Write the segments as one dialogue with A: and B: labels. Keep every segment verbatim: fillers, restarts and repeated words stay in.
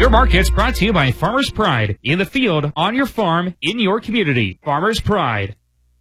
A: Your market's brought to you by Farmers Pride. In the field, on your farm, in your community. Farmers Pride.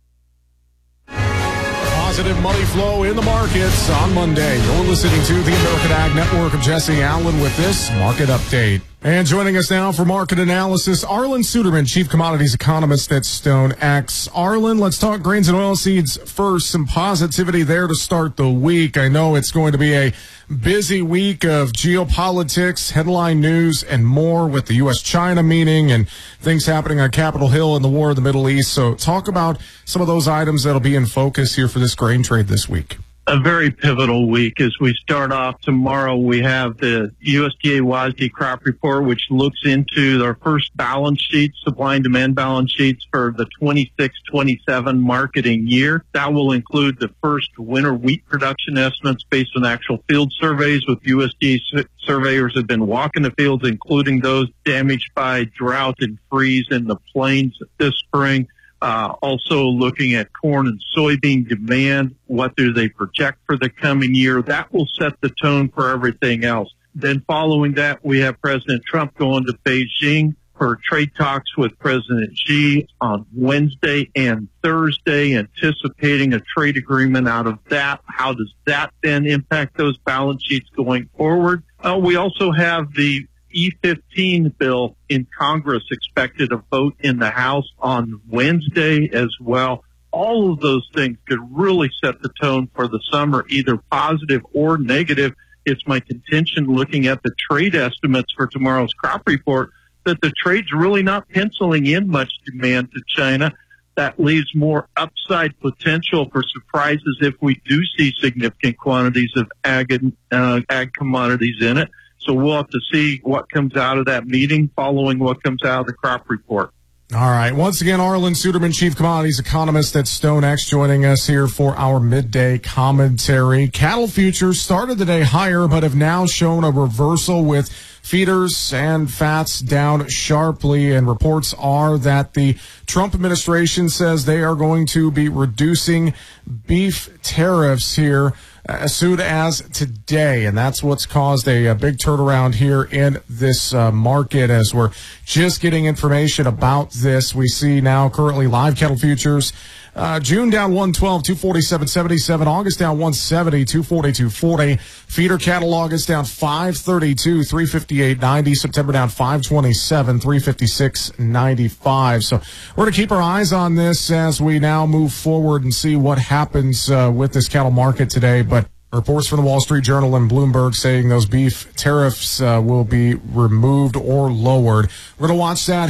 B: Positive money flow in the markets on Monday. You're listening to the American Ag Network. of Jesse Allen with this market update. And joining us now for market analysis, Arlan Suderman, Chief Commodities Economist at StoneX. Arlan, let's talk grains and oilseeds first. Some positivity there to start the week. I know it's going to be a busy week of geopolitics, headline news, and more with the U S China meeting and things happening on Capitol Hill and the war in the Middle East. So talk about some of those items that'll be in focus here for this grain trade this week.
C: A very pivotal week as we start off tomorrow. We have the U S D A WASDE crop report, which looks into our first balance sheets, supply and demand balance sheets for the twenty-six twenty-seven marketing year. That will include the first winter wheat production estimates based on actual field surveys with U S D A surveyors have been walking the fields, including those damaged by drought and freeze in the plains this spring. Uh, also looking at corn and soybean demand, what do they project for the coming year? That will set the tone for everything else. Then following that, we have President Trump going to Beijing for trade talks with President Xi on Wednesday and Thursday, anticipating a trade agreement out of that. How does that then impact those balance sheets going forward? Uh, we also have the E fifteen bill in Congress expected a vote in the House on Wednesday as well. All of those things could really set the tone for the summer, either positive or negative. It's my contention looking at the trade estimates for tomorrow's crop report that the trade's really not penciling in much demand to China. That leaves more upside potential for surprises if we do see significant quantities of ag, uh, ag commodities in it. So we'll have to see what comes out of that meeting following what comes out of the crop report.
B: All right. Once again, Arlan Suderman, Chief Commodities Economist at StoneX, joining us here for our midday commentary. Cattle futures started the day higher, but have now shown a reversal with feeders and fats down sharply. And reports are that the Trump administration says they are going to be reducing beef tariffs here as soon as today, and that's what's caused a, a big turnaround here in this uh, market. As we're just getting information about this, we see now currently live cattle futures Uh, June down one twelve, two forty-seven seventy-seven. August down one seventy, two forty-two forty. Feeder cattle August down five thirty-two, three fifty-eight ninety. September down five twenty-seven, three fifty-six ninety-five. So we're going to keep our eyes on this as we now move forward and see what happens uh, with this cattle market today. But reports from the Wall Street Journal and Bloomberg saying those beef tariffs uh, will be removed or lowered. We're going to watch that